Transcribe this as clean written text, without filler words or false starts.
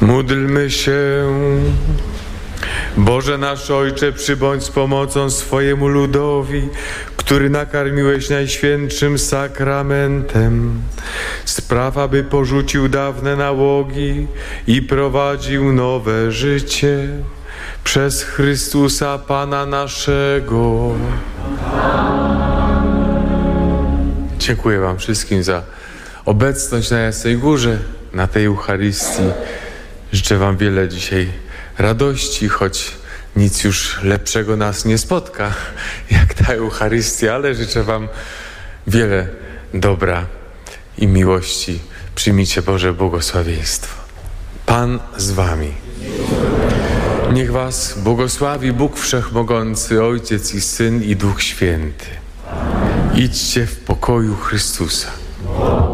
Módlmy się. Boże nasz Ojcze, przybądź z pomocą swojemu ludowi, który nakarmiłeś Najświętszym Sakramentem. Spraw, aby porzucił dawne nałogi i prowadził nowe życie. Przez Chrystusa Pana naszego. Dziękuję Wam wszystkim za obecność na Jasnej Górze, na tej Eucharystii. Życzę Wam wiele dzisiaj radości, choć nic już lepszego nas nie spotka, jak ta Eucharystia, ale życzę Wam wiele dobra i miłości. Przyjmijcie Boże błogosławieństwo. Pan z Wami. Niech Was błogosławi Bóg Wszechmogący, Ojciec i Syn i Duch Święty. Idźcie w pokoju Chrystusa.